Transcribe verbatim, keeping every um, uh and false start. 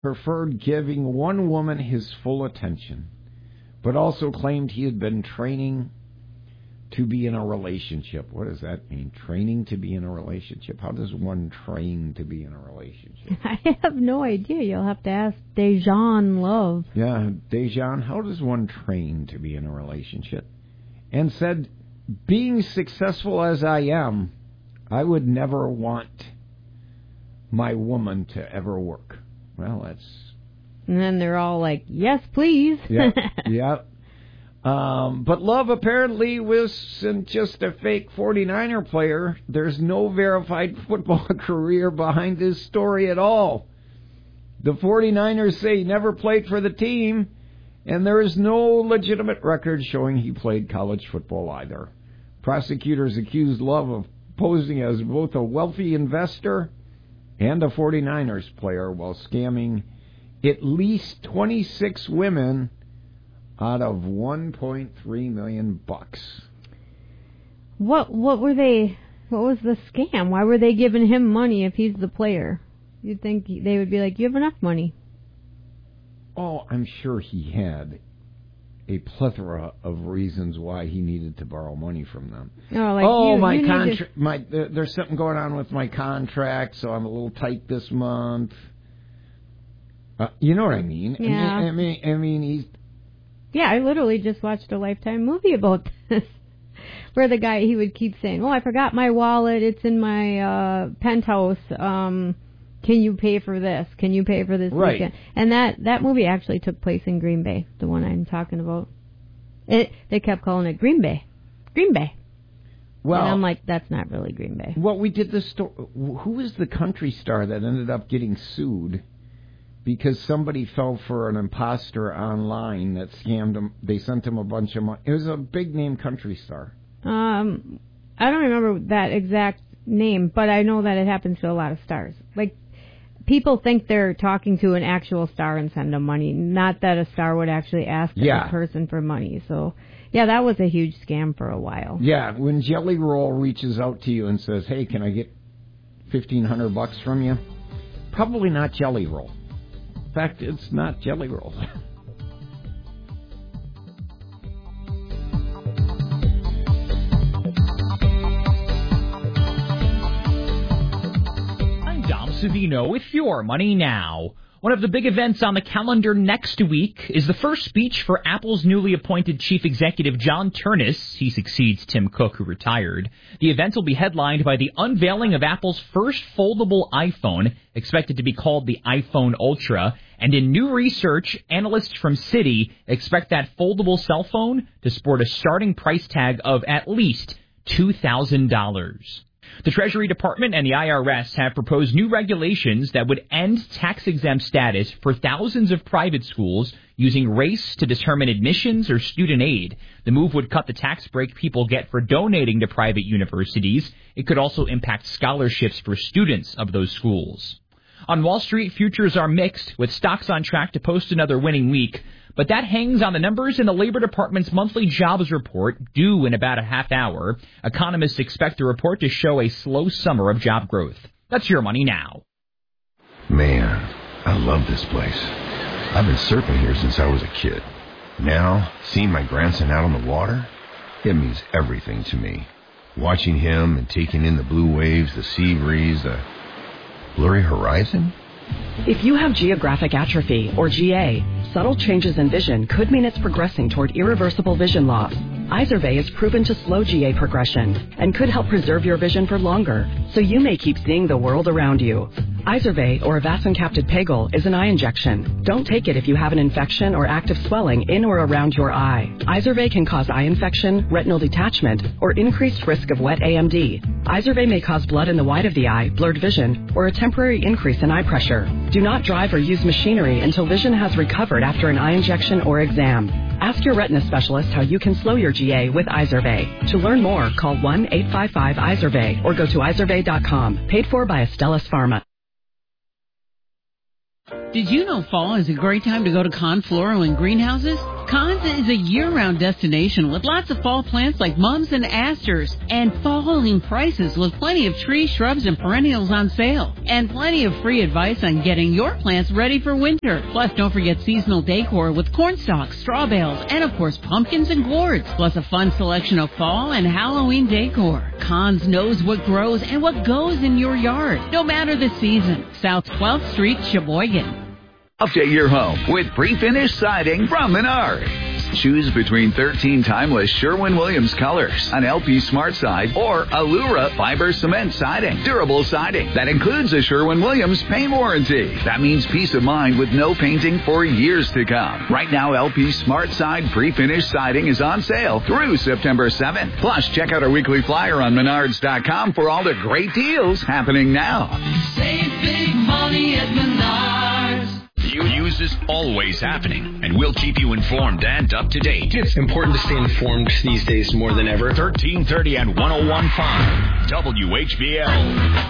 preferred giving one woman his full attention, but also claimed he had been training to be in a relationship. What does that mean? Training to be in a relationship? How does one train to be in a relationship? I have no idea. You'll have to ask Dejan Love. Yeah, Dejan, how does one train to be in a relationship? And said, being successful as I am, I would never want my woman to ever work. Well, that's... And then they're all like, yes, please. Yeah, yeah. Um, but Love apparently wasn't just a fake forty-niner player. There's no verified football career behind this story at all. The forty-niners say he never played for the team, and there is no legitimate record showing he played college football either. Prosecutors accused Love of posing as both a wealthy investor and a forty-niners player while scamming at least twenty-six women out of one point three million bucks. What what were they? What was the scam? Why were they giving him money if he's the player? You'd think they would be like, you have enough money. Oh, I'm sure he had a plethora of reasons why he needed to borrow money from them. Oh, like oh you, my you contract! My uh, there's something going on with my contract, so I'm a little tight this month. Uh, you know what I mean? Yeah. I mean, I mean, I mean, he's. Yeah, I literally just watched a Lifetime movie about this, where the guy, he would keep saying, oh, I forgot my wallet, it's in my uh, penthouse, um, can you pay for this? Can you pay for this right. weekend? And that, that movie actually took place in Green Bay, the one I'm talking about. It, they kept calling it Green Bay. Green Bay. Well, and I'm like, that's not really Green Bay. Well, we did this story. Who was the country star that ended up getting sued? Because somebody fell for an imposter online that scammed him. They sent him a bunch of money. It was a big-name country star. Um, I don't remember that exact name, but I know that it happens to a lot of stars. Like, people think they're talking to an actual star and send them money, not that a star would actually ask yeah. a person for money. So, yeah, that was a huge scam for a while. Yeah, when Jelly Roll reaches out to you and says, hey, can I get fifteen hundred bucks from you? Probably not Jelly Roll. In fact, it's not Jelly Roll. I'm Dom Savino with Your Money Now. One of the big events on the calendar next week is the first speech for Apple's newly appointed chief executive, John Ternus. He succeeds Tim Cook, who retired. The event will be headlined by the unveiling of Apple's first foldable iPhone, expected to be called the iPhone Ultra. And in new research, analysts from Citi expect that foldable cell phone to sport a starting price tag of at least two thousand dollars. The Treasury Department and the I R S have proposed new regulations that would end tax-exempt status for thousands of private schools using race to determine admissions or student aid. The move would cut the tax break people get for donating to private universities. It could also impact scholarships for students of those schools. On Wall Street, futures are mixed, with stocks on track to post another winning week. But that hangs on the numbers in the Labor Department's monthly jobs report, due in about a half hour. Economists expect the report to show a slow summer of job growth. That's Your Money Now. Man, I love this place. I've been surfing here since I was a kid. Now, seeing my grandson out on the water, it means everything to me. Watching him and taking in the blue waves, the sea breeze, the blurry horizon. If you have geographic atrophy, or G A, subtle changes in vision could mean it's progressing toward irreversible vision loss. Izervay is proven to slow G A progression and could help preserve your vision for longer, so you may keep seeing the world around you. Izervay, or avacincaptad pegol, is an eye injection. Don't take it if you have an infection or active swelling in or around your eye. Izervay can cause eye infection, retinal detachment, or increased risk of wet A M D. Izervay may cause blood in the white of the eye, blurred vision, or a temporary increase in eye pressure. Do not drive or use machinery until vision has recovered after an eye injection or exam. Ask your retina specialist how you can slow your G A with Izervay. To learn more, call one eight five five Izervay or go to izervay dot com. Paid for by Astellas Pharma. Did you know fall is a great time to go to Confloro and greenhouses? Conn's is a year-round destination with lots of fall plants like mums and asters and falling prices with plenty of trees, shrubs, and perennials on sale. And plenty of free advice on getting your plants ready for winter. Plus, don't forget seasonal decor with corn stalks, straw bales, and of course pumpkins and gourds. Plus a fun selection of fall and Halloween decor. Conn's knows what grows and what goes in your yard, no matter the season. South twelfth Street, Sheboygan. Update your home with pre-finished siding from Menards. Choose between thirteen timeless Sherwin-Williams colors, an L P Smart Side, or Allura fiber cement siding. Durable siding that includes a Sherwin-Williams paint warranty. That means peace of mind with no painting for years to come. Right now, L P Smart Side pre-finished siding is on sale through September seventh. Plus, check out our weekly flyer on Menards dot com for all the great deals happening now. Save big money at Menards. News is always happening, and we'll keep you informed and up to date. It's important to stay informed these days more than ever. thirteen thirty and one oh one point five W H B L.